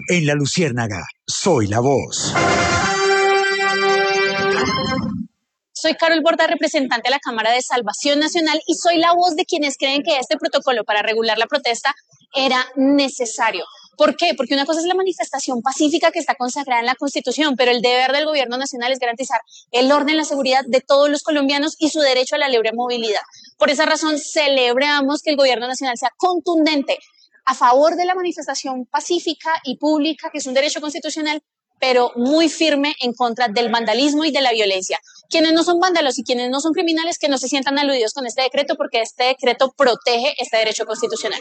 En La Luciérnaga, soy la voz. Soy Carol Borda, representante de la Cámara de Salvación Nacional, y soy la voz de quienes creen que este protocolo para regular la protesta era necesario. ¿Por qué? Porque una cosa es la manifestación pacífica que está consagrada en la Constitución, pero el deber del gobierno nacional es garantizar el orden, la seguridad de todos los colombianos y su derecho a la libre movilidad. Por esa razón, celebramos que el gobierno nacional sea contundente a favor de la manifestación pacífica y pública, que es un derecho constitucional, pero muy firme en contra del vandalismo y de la violencia. Quienes no son vándalos y quienes no son criminales, que no se sientan aludidos con este decreto, porque este decreto protege este derecho constitucional.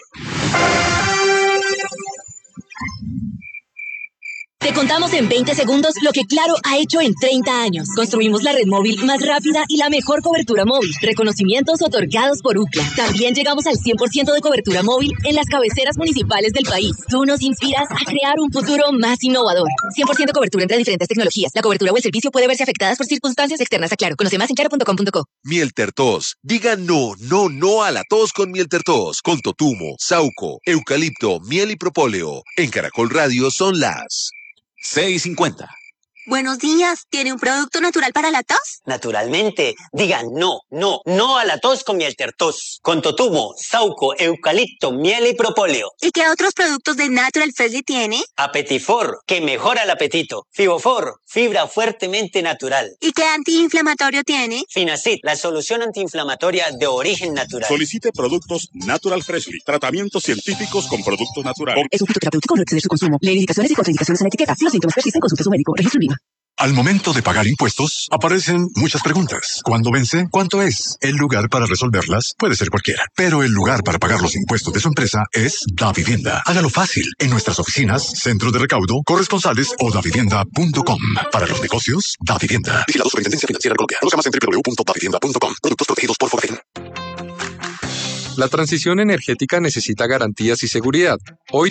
Te contamos en 20 segundos lo que Claro ha hecho en 30 años. Construimos la red móvil más rápida y la mejor cobertura móvil. Reconocimientos otorgados por UCLA. También llegamos al 100% de cobertura móvil en las cabeceras municipales del país. Tú nos inspiras a crear un futuro más innovador. 100% cobertura entre diferentes tecnologías. La cobertura o el servicio puede verse afectadas por circunstancias externas a Claro. Conoce más en claro.com.co. Miel Tertos. Diga no a la tos con Miel Tertos. Con totumo, sauco, eucalipto, miel y propóleo. En Caracol Radio son las 6:50. Buenos días, ¿tiene un producto natural para la tos? Naturalmente, digan no a la tos con Miel Tertos. Con totumo, sauco, eucalipto, miel y propóleo. ¿Y qué otros productos de Natural Freshly tiene? Apetifor, que mejora el apetito. Fibofor, fibra fuertemente natural. ¿Y qué antiinflamatorio tiene? Finacid, la solución antiinflamatoria de origen natural. Solicite productos Natural Freshly, tratamientos científicos con productos naturales. Es un fitoterapéutico, no exceder su consumo. Lee indicaciones y contraindicaciones en la etiqueta. Si los síntomas persisten, consulte a su médico. Registro IVA. Al momento de pagar impuestos, aparecen muchas preguntas. ¿Cuándo vence? ¿Cuánto es? El lugar para resolverlas puede ser cualquiera, pero el lugar para pagar los impuestos de su empresa es Davivienda. Hágalo fácil en nuestras oficinas, centros de recaudo, corresponsales o davivienda.com. Para los negocios, Davivienda. Vigilado Superintendencia Financiera de Colombia. Conozca más en www.davivienda.com. Productos protegidos por Fogarín. La transición energética necesita garantías y seguridad. Hoy